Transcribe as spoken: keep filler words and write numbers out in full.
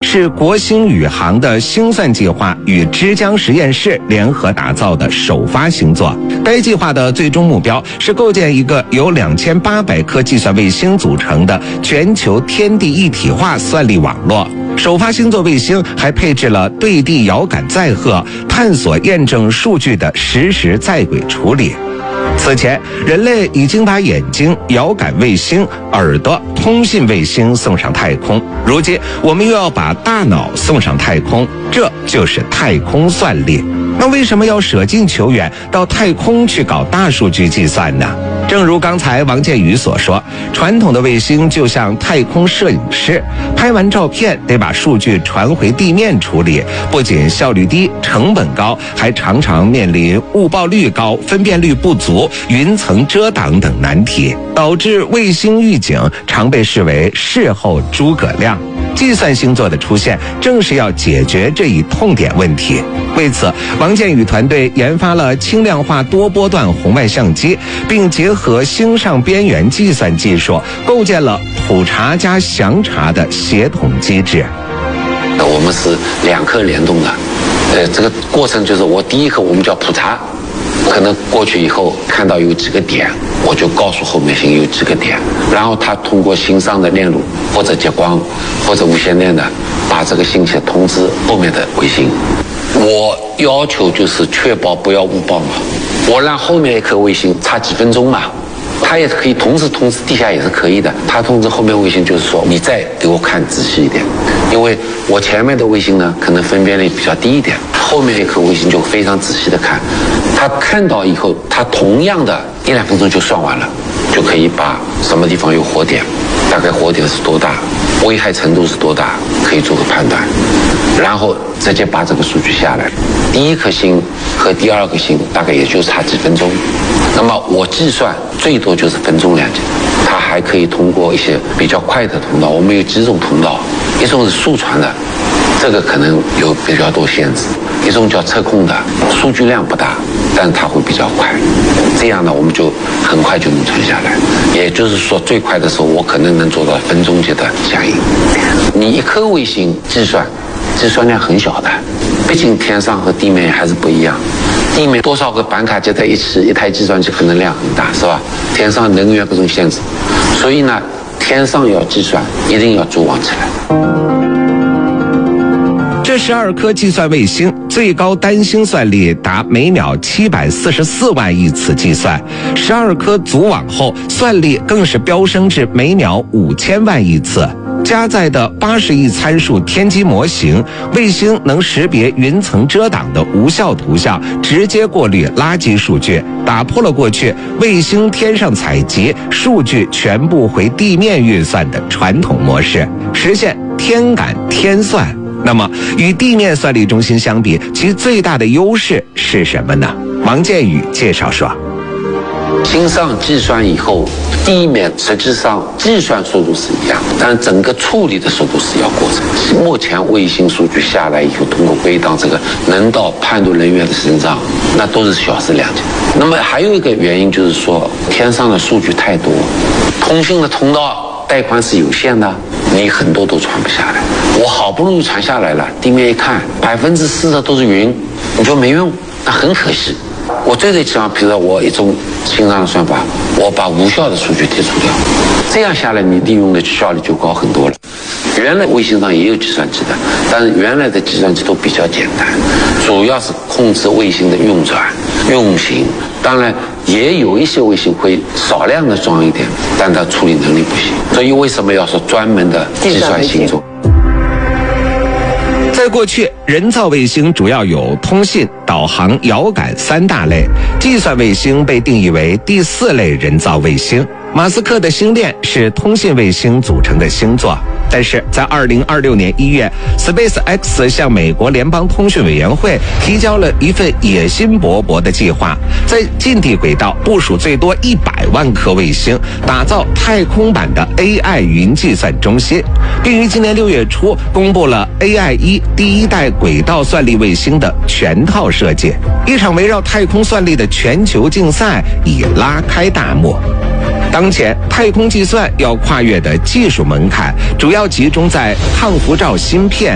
是国星宇航的星算计划与之江实验室联合打造的首发星座。该计划的最终目标是构建一个由两千八百颗计算卫星组成的全球天地一体化算力网络。首发星座卫星还配置了对地遥感载荷、探索验证数据的实时在轨处理。此前，人类已经把眼睛、遥感卫星、耳朵、通信卫星送上太空，如今我们又要把大脑送上太空，这就是太空算力。那为什么要舍近求远，到太空去搞大数据计算呢？正如刚才王建宇所说，传统的卫星就像太空摄影师，拍完照片得把数据传回地面处理，不仅效率低、成本高，还常常面临误报率高、分辨率不足、云层遮挡等难题，导致卫星预警常被视为事后诸葛亮。计算星座的出现正是要解决这一痛点问题。为此，王建宇团队研发了轻量化多波段红外相机，并结合星上边缘计算技术，构建了普查加详查的协同机制。 我们是两颗联动的，呃，这个过程就是我第一颗我们叫普查，可能过去以后看到有几个点，我就告诉后面星有几个点，然后它通过星上的链路或者激光或者无线电的，把这个信息通知后面的卫星。我要求就是确保不要误报嘛，我让后面一颗卫星差几分钟嘛，它也可以同时通知地下也是可以的，它通知后面卫星就是说你再给我看仔细一点，因为我前面的卫星呢可能分辨率比较低一点，后面一颗卫星就非常仔细的看，它看到以后它同样的一两分钟就算完了，就可以把什么地方有火点，大概火点是多大，危害程度是多大，可以做个判断，然后直接把这个数据下来。第一颗星和第二颗星大概也就差几分钟，那么我计算最多就是分钟两级，它还可以通过一些比较快的通道，我们有几种通道，一种是速传的，这个可能有比较多限制，一种叫测控的，数据量不大，但它会比较快，这样呢我们就很快就能传下来，也就是说最快的时候我可能能做到分钟级的响应。你一颗卫星计算计算量很小的，毕竟天上和地面还是不一样，地面多少个板卡接在一起，一台计算机可能量很大，是吧？天上能源各种限制，所以呢天上要计算一定要组网起来。 这十二颗计算卫星最高单星算力达每秒七百四十四万亿次计算，十二颗组网后算力更是飙升至每秒五千万亿次。加载的八十亿参数天基模型，卫星能识别云层遮挡的无效图像，直接过滤垃圾数据，打破了过去卫星天上采集数据全部回地面运算的传统模式，实现天感天算。那么与地面算力中心相比，其最大的优势是什么呢？王建宇介绍说， 星上计算以后，地面实际上计算速度是一样，但整个处理的速度是要过程。目前卫星数据下来以后，通过归档，这个能到判断人员的身上，那都是小时两级。那么还有一个原因就是说，天上的数据太多，通信的通道带宽是有限的，你很多都传不下来。我好不容易传下来了，地面一看百分之四十都是云，你说没用，那很可惜。我最最希望，比如说我一种星上的算法，我把无效的数据剔除掉，这样下来你利用的效率就高很多了。原来卫星上也有计算机的，但是原来的计算机都比较简单，主要是控制卫星的运转运行，当然也有一些卫星会少量的装一点，但它处理能力不行，所以为什么要说专门的计算星座？ 在过去，人造卫星主要有通信、导航、遥感三大类，计算卫星被定义为第四类人造卫星。马斯克的星链是通信卫星组成的星座，但是在二零二六年一月 ，SpaceX 向美国联邦通讯委员会提交了一份野心勃勃的计划，在近地轨道部署最多一百万颗卫星，打造太空版的 A I 云计算中心，并于今年六月初公布了 A I 一第一代轨道算力卫星的全套设计。一场围绕太空算力的全球竞赛已拉开大幕。当前太空计算要跨越的技术门槛主要集中在抗辐照芯片、